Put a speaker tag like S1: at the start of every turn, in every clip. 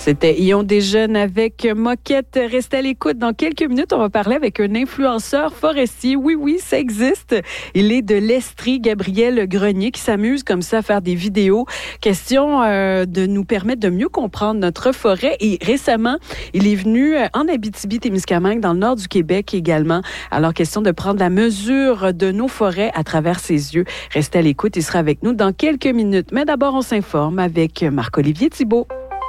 S1: C'était Ion des Jeunes avec Moquette. Restez à l'écoute. Dans quelques minutes, on va parler avec un influenceur forestier. Oui, ça existe. Il est de l'Estrie, Gabriel Grenier, qui s'amuse comme ça à faire des vidéos. Question de nous permettre de mieux comprendre notre forêt. Et récemment, il est venu en Abitibi-Témiscamingue, dans le nord du Québec également. Alors, question de prendre la mesure de nos forêts à travers ses yeux. Restez à l'écoute. Il sera avec nous dans quelques minutes. Mais d'abord, on s'informe avec Marc-Olivier Thibault.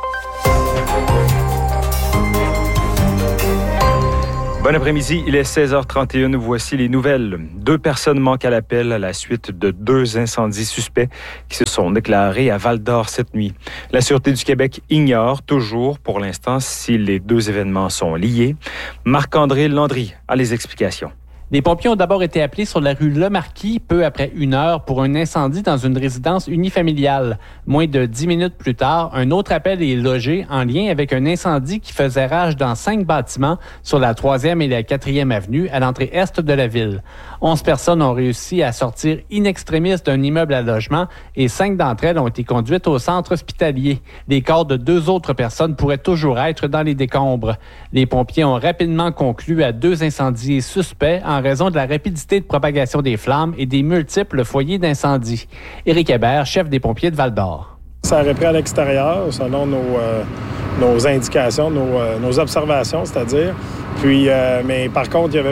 S2: Bon après-midi, il est 16h31. Voici les nouvelles. 2 personnes manquent à l'appel à la suite de 2 incendies suspects qui se sont déclarés à Val-d'Or cette nuit. La Sûreté du Québec ignore toujours, pour l'instant, si les 2 événements sont liés. Marc-André Landry a les explications.
S3: Les pompiers ont d'abord été appelés sur la rue Lemarquis peu après 1 heure pour un incendie dans une résidence unifamiliale. Moins de 10 minutes plus tard, un autre appel est logé en lien avec un incendie qui faisait rage dans 5 bâtiments sur la 3e et la 4e avenue à l'entrée est de la ville. 11 personnes ont réussi à sortir in extremis d'un immeuble à logement et 5 d'entre elles ont été conduites au centre hospitalier. Les corps de 2 autres personnes pourraient toujours être dans les décombres. Les pompiers ont rapidement conclu à 2 incendies suspects en raison de la rapidité de propagation des flammes et des multiples foyers d'incendie. Éric Hébert, chef des pompiers de Val-d'Or.
S4: Ça aurait pris à l'extérieur, selon nos indications, nos observations, c'est-à-dire. Puis, mais par contre, il y avait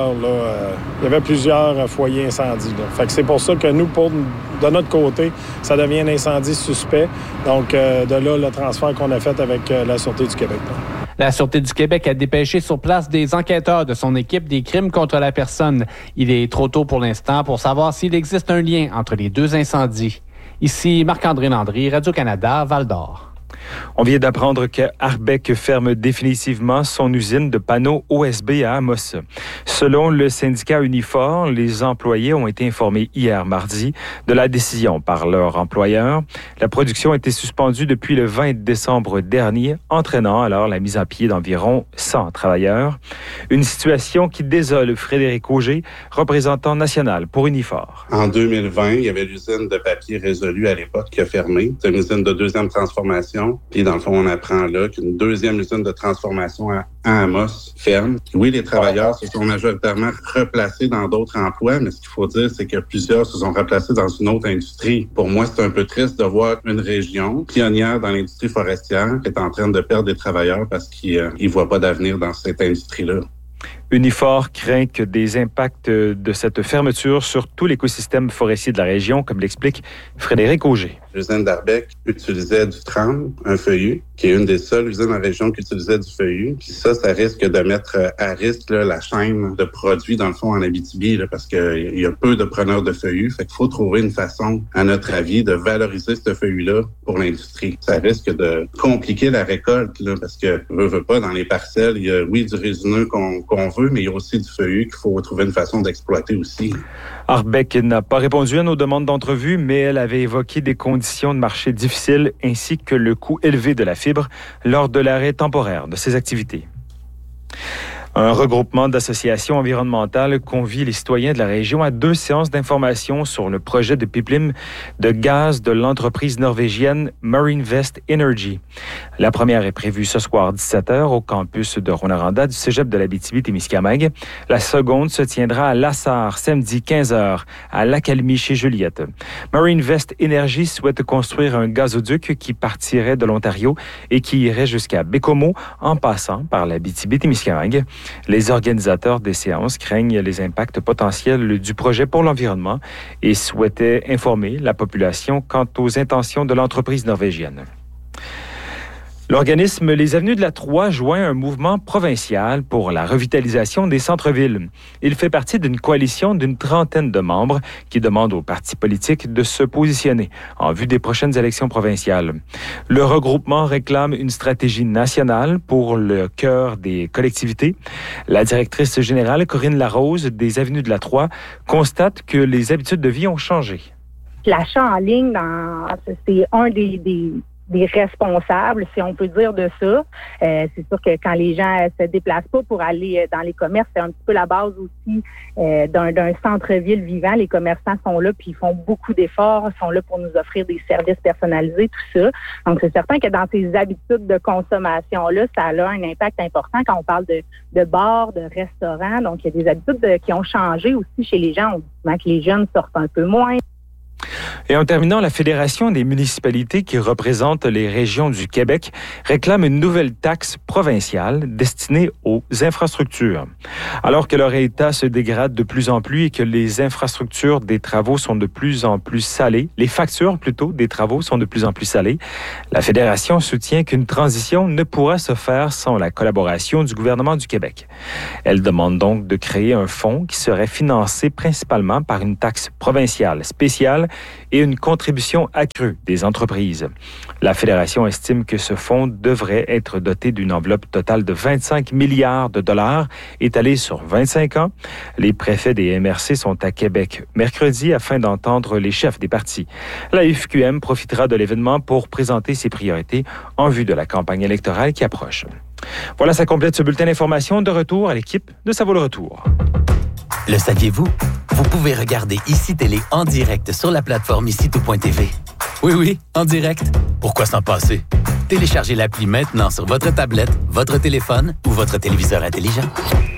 S4: plusieurs foyers incendies. Là. Fait que c'est pour ça que nous, de notre côté, ça devient un incendie suspect. Donc, de là, le transfert qu'on a fait avec la Sûreté du Québec. Là.
S3: La Sûreté du Québec a dépêché sur place des enquêteurs de son équipe des crimes contre la personne. Il est trop tôt pour l'instant pour savoir s'il existe un lien entre les 2 incendies. Ici Marc-André Landry, Radio-Canada, Val-d'Or.
S2: On vient d'apprendre que Arbec ferme définitivement son usine de panneaux OSB à Amos. Selon le syndicat Unifor, les employés ont été informés hier mardi de la décision par leur employeur. La production a été suspendue depuis le 20 décembre dernier, entraînant alors la mise à pied d'environ 100 travailleurs. Une situation qui désole Frédéric Auger, représentant national pour Unifor.
S5: En 2020, il y avait l'usine de papier Résolu à l'époque qui a fermé. C'est une usine de 2e transformation. Puis, dans le fond, on apprend là qu'une 2e usine de transformation à Amos ferme. Oui, les travailleurs se sont majoritairement replacés dans d'autres emplois, mais ce qu'il faut dire, c'est que plusieurs se sont replacés dans une autre industrie. Pour moi, c'est un peu triste de voir une région pionnière dans l'industrie forestière qui est en train de perdre des travailleurs parce qu'ils ne voient pas d'avenir dans cette industrie-là.
S2: Unifor craint que des impacts de cette fermeture sur tout l'écosystème forestier de la région, comme l'explique Frédéric Auger.
S5: L'usine d'Arbec utilisait du trame, un feuillu, qui est une des seules usines en région qui utilisait du feuillu. Puis ça risque de mettre à risque là, la chaîne de produits, dans le fond, en Abitibi, là, parce qu'il y a peu de preneurs de feuillus. Fait qu'il faut trouver une façon, à notre avis, de valoriser ce feuillu-là pour l'industrie. Ça risque de compliquer la récolte, là, parce que, veut pas, dans les parcelles, il y a, oui, du résineux qu'on veut, mais il y a aussi du feuillu qu'il faut trouver une façon d'exploiter aussi.
S2: Arbec n'a pas répondu à nos demandes d'entrevue, mais elle avait évoqué des conditions de marché difficiles ainsi que le coût élevé de la fibre lors de l'arrêt temporaire de ses activités. Un regroupement d'associations environnementales convie les citoyens de la région à 2 séances d'information sur le projet de pipeline de gaz de l'entreprise norvégienne Marinvest Energy. La première est prévue ce soir 17h au campus de Rouyn-Noranda du cégep de l'Abitibi-Témiscamingue. La seconde se tiendra à Lassar samedi 15h à l'Académie chez Juliette. Marinvest Energy souhaite construire un gazoduc qui partirait de l'Ontario et qui irait jusqu'à Bécomo en passant par l'Abitibi-Témiscamingue. Les organisateurs des séances craignent les impacts potentiels du projet pour l'environnement et souhaitaient informer la population quant aux intentions de l'entreprise norvégienne. L'organisme Les Avenues de la Troie joint un mouvement provincial pour la revitalisation des centres-villes. Il fait partie d'une coalition d'une 30aine de membres qui demandent aux partis politiques de se positionner en vue des prochaines élections provinciales. Le regroupement réclame une stratégie nationale pour le cœur des collectivités. La directrice générale, Corinne Larose, des Avenues de la Troie, constate que les habitudes de vie ont changé.
S6: L'achat en ligne, c'est un des responsables, si on peut dire de ça. C'est sûr que quand les gens se déplacent pas pour aller dans les commerces, c'est un petit peu la base aussi d'un centre-ville vivant. Les commerçants sont là, puis ils font beaucoup d'efforts, sont là pour nous offrir des services personnalisés, tout ça. Donc, c'est certain que dans ces habitudes de consommation-là, ça a un impact important quand on parle de bars, de restaurants. Donc, il y a des habitudes qui ont changé aussi chez les gens. On dit souvent que les jeunes sortent un peu moins.
S2: Et en terminant, la Fédération des municipalités qui représente les régions du Québec réclame une nouvelle taxe provinciale destinée aux infrastructures. Alors que leur état se dégrade de plus en plus et que les infrastructures des travaux sont de plus en plus salées, les factures plutôt des travaux sont de plus en plus salées, la Fédération soutient qu'une transition ne pourra se faire sans la collaboration du gouvernement du Québec. Elle demande donc de créer un fonds qui serait financé principalement par une taxe provinciale spéciale et une contribution accrue des entreprises. La Fédération estime que ce fonds devrait être doté d'une enveloppe totale de 25 milliards de dollars étalée sur 25 ans. Les préfets des MRC sont à Québec mercredi afin d'entendre les chefs des partis. La FQM profitera de l'événement pour présenter ses priorités en vue de la campagne électorale qui approche. Voilà, ça complète ce bulletin d'information. De retour à l'équipe de Ça vaut le retour.
S7: Le saviez-vous? Vous pouvez regarder ICI Télé en direct sur la plateforme ICI.tv. Oui, en direct. Pourquoi s'en passer? Téléchargez l'appli maintenant sur votre tablette, votre téléphone ou votre téléviseur intelligent.